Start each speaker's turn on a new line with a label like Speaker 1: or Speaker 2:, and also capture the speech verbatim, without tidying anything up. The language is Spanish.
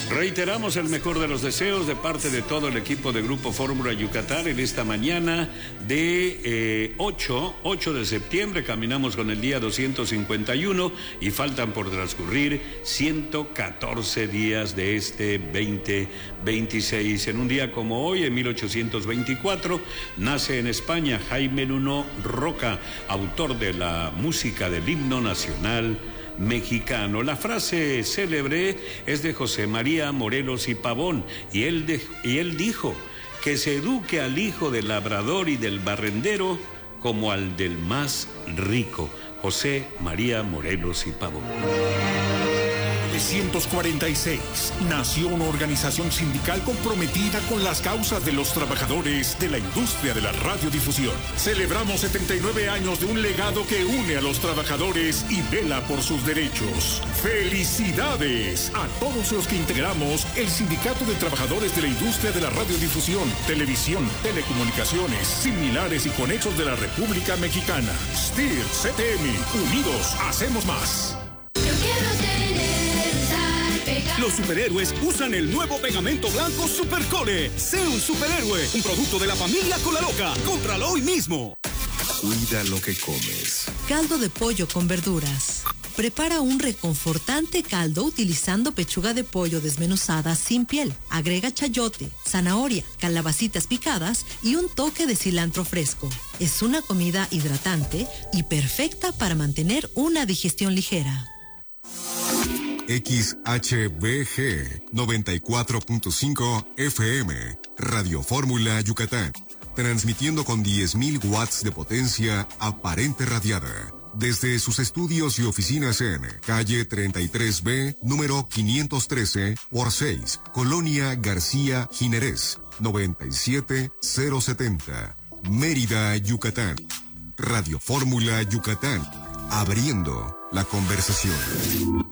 Speaker 1: Reiteramos el mejor de los deseos de parte de todo el equipo de Grupo Fórmula Yucatán en esta mañana de eh, ocho de septiembre. Caminamos con el día doscientos cincuenta y uno y faltan por transcurrir ciento catorce días de este veinte veintiséis. En un día como hoy, en mil ochocientos veinticuatro, nace en España Jaime Nuno Roca, autor de la música del himno nacional mexicano. La frase célebre es de José María Morelos y Pavón, y él, de, y él dijo: que se eduque al hijo del labrador y del barrendero como al del más rico. José María Morelos y Pavón.
Speaker 2: mil novecientos cuarenta y seis nació una organización sindical comprometida con las causas de los trabajadores de la industria de la radiodifusión. Celebramos setenta y nueve años de un legado que une a los trabajadores y vela por sus derechos. ¡Felicidades a todos los que integramos el Sindicato de Trabajadores de la Industria de la Radiodifusión, Televisión, Telecomunicaciones, similares y conexos de la República Mexicana! S T I R, C T M, unidos hacemos más.
Speaker 3: Los superhéroes usan el nuevo pegamento blanco Supercole. Sé un superhéroe, un producto de la familia Colaloca. Cómpralo hoy mismo.
Speaker 4: Cuida lo que comes.
Speaker 5: Caldo de pollo con verduras. Prepara un reconfortante caldo utilizando pechuga de pollo desmenuzada sin piel. Agrega chayote, zanahoria, calabacitas picadas y un toque de cilantro fresco. Es una comida hidratante y perfecta para mantener una digestión ligera.
Speaker 4: X H B G noventa y cuatro punto cinco F M, Radio Fórmula Yucatán, transmitiendo con diez mil watts de potencia aparente radiada, desde sus estudios y oficinas en calle treinta y tres B, número quinientos trece por seis, Colonia García Jiménez, noventa y siete mil setenta, Mérida, Yucatán. Radio Fórmula Yucatán, abriendo la conversación.